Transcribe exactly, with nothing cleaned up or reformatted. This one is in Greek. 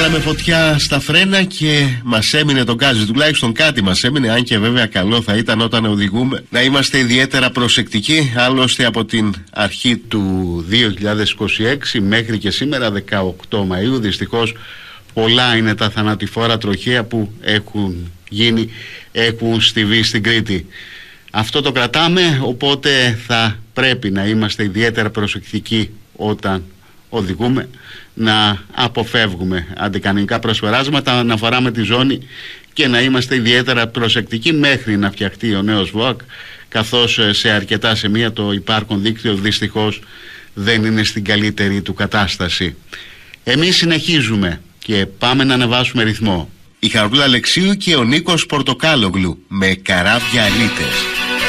Βάλαμε φωτιά στα φρένα και μας έμεινε το γκάζι. Τουλάχιστον κάτι μας έμεινε, αν και βέβαια καλό θα ήταν όταν οδηγούμε να είμαστε ιδιαίτερα προσεκτικοί. Άλλωστε από την αρχή του δύο χιλιάδες είκοσι έξι μέχρι και σήμερα δεκαοκτώ Μαΐου δυστυχώς πολλά είναι τα θανατηφόρα τροχαία που έχουν γίνει, έχουν στηβεί στην Κρήτη. Αυτό το κρατάμε, οπότε θα πρέπει να είμαστε ιδιαίτερα προσεκτικοί όταν οδηγούμε, να αποφεύγουμε αντικανονικά προσπεράσματα, να φοράμε τη ζώνη και να είμαστε ιδιαίτερα προσεκτικοί μέχρι να φτιαχτεί ο νέος ΒΟΑΚ, καθώς σε αρκετά σημεία το υπάρχον δίκτυο δυστυχώς δεν είναι στην καλύτερη του κατάσταση. Εμείς συνεχίζουμε και πάμε να ανεβάσουμε ρυθμό. Η Χαρούλα Αλεξίου και ο Νίκος Πορτοκάλογλου με Καράβια Αλίτες.